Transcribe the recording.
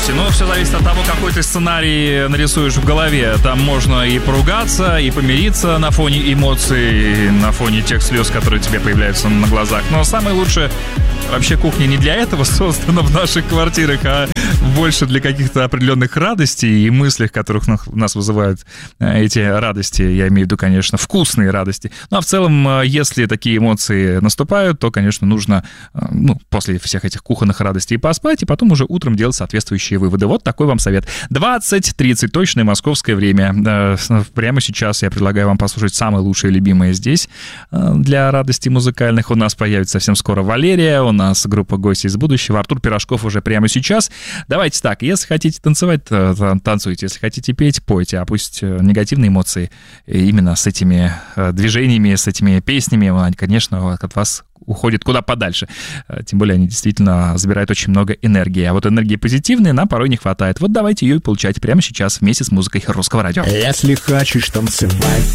Слушайте, ну все зависит от того, какой ты сценарий нарисуешь в голове. Там можно и поругаться, и помириться на фоне эмоций, на фоне тех слез, которые тебе появляются на глазах. Но самое лучшее, вообще кухня не для этого создана в наших квартирах, а больше для каких-то определенных радостей и мыслей, которых нас вызывают эти радости. Я имею в виду, конечно, вкусные радости. Ну а в целом, если такие эмоции наступают, то, конечно, нужно после всех этих кухонных радостей поспать, и потом уже утром делать соответствующие выводы. Вот такой вам совет. 20:30 точное московское время. Прямо сейчас я предлагаю вам послушать самые лучшие любимые здесь для радостей музыкальных. У нас появится совсем скоро Валерия, у нас группа «Гости из будущего», Артур Пирожков уже прямо сейчас. Давайте так, если хотите танцевать, танцуйте, если хотите петь, пойте, а пусть негативные эмоции именно с этими движениями, с этими песнями, они, конечно, от вас уходят куда подальше. Тем более они действительно забирают очень много энергии. А вот энергии позитивной нам порой не хватает. Вот давайте ее и получать прямо сейчас вместе с музыкой Русского радио. Если хочешь танцевать,